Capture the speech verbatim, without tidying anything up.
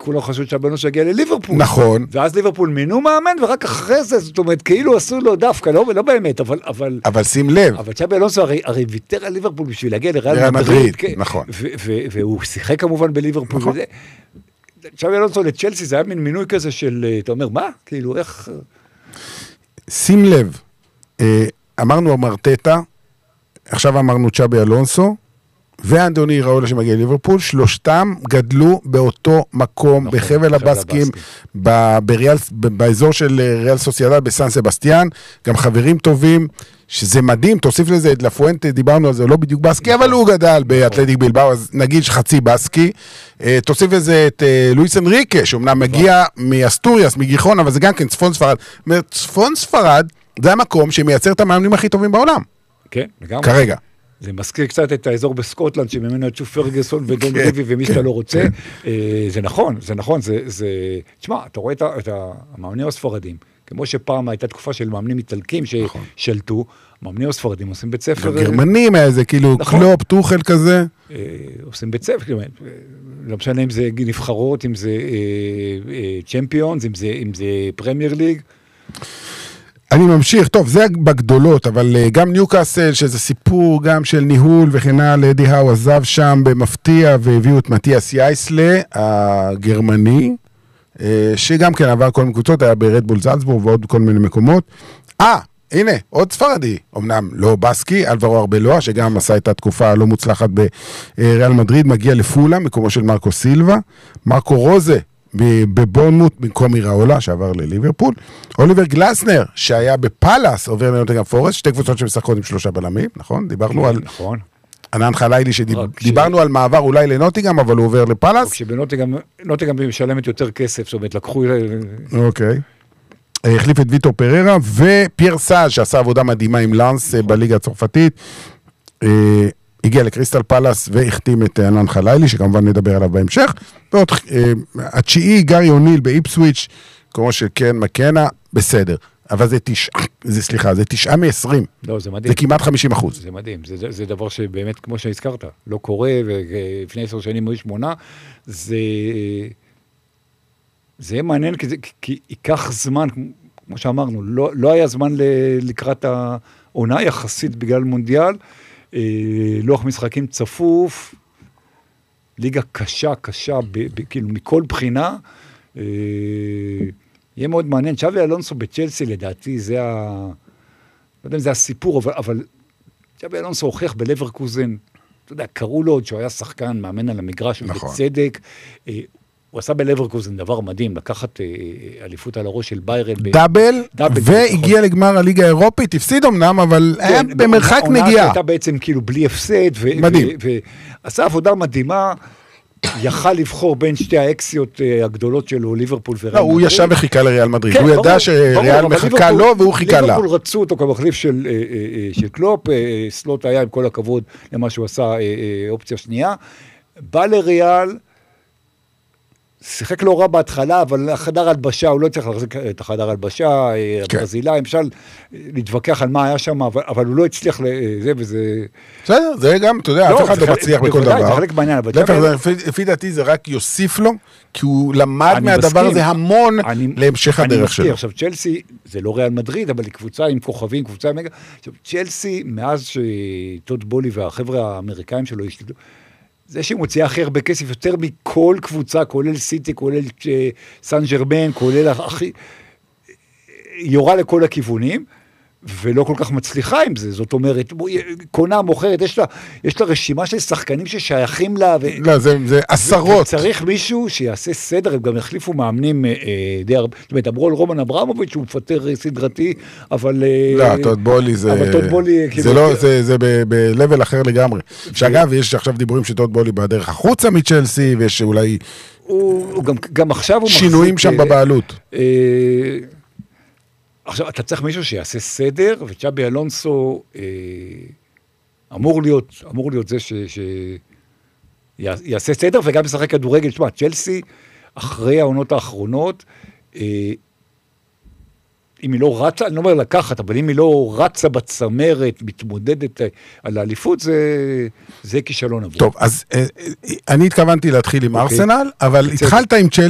כולם חשבו צ'אבי אלונסו יגיע לליברפול. נכון. ואז ליברפול מינו מאמן, ורק אחרי זה, זאת אומרת, כאילו עשו לו דווקא, לא, לא באמת, אבל, אבל... אבל שים לב. אבל צ'אבי אלונסו הרי, הרי ויתר על ליברפול בשביל להגיע לריאל ריאל מדריד. מדריד, כן, נכון. ו- ו- והוא שיחק כמובן בליברפול. נכון. וזה. צ'אבי אלונסו לצ'לסי, זה היה מין מינוי כזה של, אתה אומר, מה? כאילו, איך... שים לב, אמרנו מרטטה, עכשיו אמרנו צ'אבי אלונסו, ואנדוני ראולה שמגיע לליברפול, שלושתם גדלו באותו מקום, נכון, בחבל הבסקים, ב- בריאל, ב- באזור של ריאל סוסיידד, בסן סבסטיאן, גם חברים טובים, שזה מדהים, תוסיף לזה את לפואנטה, דיברנו על זה, לא בדיוק בסקי, נכון. אבל הוא גדל באתלטיק בלבאו, אז נגיד חצי בסקי, תוסיף לזה את לואיס אנריקה, שאומנם מגיע מאסטוריאס, מגיחון, אבל זה גם כן צפון ספרד, צפון ספרד, זה המקום שמייצר את המאמנים הכי טובים בעולם. כן, לגמרי. כרגע. זה מזכיר קצת את האזור בסקוטלנד, שממנו יצאו פרגוסון ודון ריבי, ומי שאתה לא רוצה. זה נכון, זה נכון, זה... תשמע, אתה רואה את המאמנים הספרדים, כמו שפעם הייתה תקופה של מאמנים איטלקים ששלטו, מאמנים הספרדים עושים בית ספר... גרמנים, איזה כאילו קלופ, טוחל כזה. עושים בית ספר, לא משנה אם זה נבחרות, אם זה צ'מפיונס, אם זה פרמייר ליג. אני ממשיך, טוב, זה בגדולות, אבל גם ניוקאסל, שזה סיפור גם של ניהול וכן הלאה, אדי האו עזב שם במפתיע, והביאו את מתיאס יייסלה, הגרמני, שגם כן עבר כל מיני קבוצות, היה ברדבול זלצבורג ועוד כל מיני מקומות. אה, הנה, עוד ספרדי, אמנם לא בסקי, אלברו ארבלואה, שגם עשה את התקופה הלא מוצלחת בריאל מדריד, מגיע לפולה, מקומו של מרקו סילבה, מרקו רוזה, בבורנמוט, במקום איראולה, שעבר לליברפול, אוליבר גלסנר, שהיה בפלאס, עובר לנוטינגהאם פורסט, שתי קבוצות שמשחקות עם שלושה בלמים, נכון? דיברנו על... נכון. ענן חלילי, שדיברנו על מעבר אולי לנוטינגהאם, אבל הוא עובר לפלאס. כשבנוטינגהאם משלמת יותר כסף, זאת אומרת, לקחו... אוקיי. החליף את ויטור פררה, ופייר סאז' שעשה עבודה מדהימה עם לאנס בליגה הצרפתית, הגיע לקריסטל פלאס והחתים את ענן חלילי, שכמובן נדבר עליו בהמשך. ועוד, התשיעי, גארי אוניל באיפסוויץ', כמו שכן מקנה, בסדר. אבל זה תשעה, זה סליחה, זה תשעה מ-עשרים. לא, זה מדהים. זה כמעט חמישים אחוז. זה מדהים, זה, זה דבר שבאמת, כמו שהזכרת, לא קורה, ולפני עשר שנים היו שמונה, זה, זה יהיה מעניין, כי, זה, כי ייקח זמן, כמו שאמרנו, לא, לא היה זמן לקראת העונה יחסית בגלל מונדיאל, לוח משחקים צפוף, ליגה קשה, קשה, ב, ב, כאילו מכל בחינה, יהיה מאוד מעניין. צ'אבי אלונסו בצ'לסי, לדעתי, זה ה... לא יודע אם זה הסיפור, אבל, אבל צ'אבי אלונסו הוכיח בלברקוזן, אתה יודע, קראו לו עוד שהוא היה שחקן, מאמן על המגרש, נכון. בצדק, הוא עשה בלברקוזן דבר מדהים, לקחת אליפות על הראש של ביירן. דאבל, דאבל והגיע נכון. לגמר הליגה האירופית, הפסיד אמנם, אבל כן, היה במרחק נגיעה. עונה שהייתה בעצם כאילו בלי הפסד, ו- מדהים. ועשה עבודה מדהימה, יכל לבחור בין שתי האקסיות הגדולות שלו, ליברפול וריאל מדריד. לא, הוא ישב וחיכה לריאל מדריד, הוא ידע שריאל מחכה לו, והוא חיכה לה. ליברפול רצו אותו כמחליף של קלופ, סלוט היה עם כל הכבוד למה שהוא עשה אופציה שנייה, בא לריאל, שיחק לא רע בהתחלה, אבל החדר הלבשה, הוא לא צריך להחזיק את החדר הלבשה, הברזילאי, למשל, להתווכח על מה היה שם, אבל הוא לא הצליח לזה וזה... בסדר, זה גם, אתה יודע, אף אחד לא מצליח בכל דבר. זה חלק בעניין, אבל... לפי דעתי זה רק יוסיף לו, כי הוא למד מהדבר הזה המון להמשך הדרך שלו. אני מזכיר, עכשיו, צ'לסי, זה לא ריאל מדריד, אבל היא קבוצה עם כוכבים, קבוצה עם מגה. עכשיו, צ'לסי, מאז שטוד בולי והחבר'ה האמריקאים שלו השתדלו, זה שהיא מוציאה הכי הרבה כסף יותר מכל קבוצה, כולל סיטי, כולל סן ג'רמן, כולל הכי... יורה לכל הכיוונים, ולא כל כך מצליחה עם זה. זאת אומרת, קונה, מוכרת, יש לה, יש לה רשימה של שחקנים ששייכים לה. ו... לא, זה, זה עשרות. וצריך מישהו שיעשה סדר, הם גם החליפו מאמנים אה, די הרבה. זאת אומרת, אמרו על רומן אברמוביץ' שהוא מפטר סדרתי, אבל... לא, טוד בולי זה... אבל טוד בולי... זה לא, זה, זה ב-level אחר לגמרי. שאגב, יש עכשיו דיבורים שטוד בולי בדרך החוצה מצ'לסי, ויש אולי... הוא גם, גם עכשיו הוא מחזיק... שינויים שם בבעלות. אה, עכשיו, אתה צריך מישהו שיעשה סדר, וצ'אבי אלונסו אה, אמור להיות, אמור להיות זה ש, ש, יעשה סדר, וגם ישחק כדורגל. תשמע, צ'לסי, אחרי העונות האחרונות, אה, אם היא לא רצה, אני לא אומר לקחת, אבל אם היא לא רצה בצמרת, מתמודדת על האליפות, זה, זה כישלון עבור. טוב, אז אה, אני התכוונתי להתחיל עם ארסנל, אבל התחלת עם צ'לסי,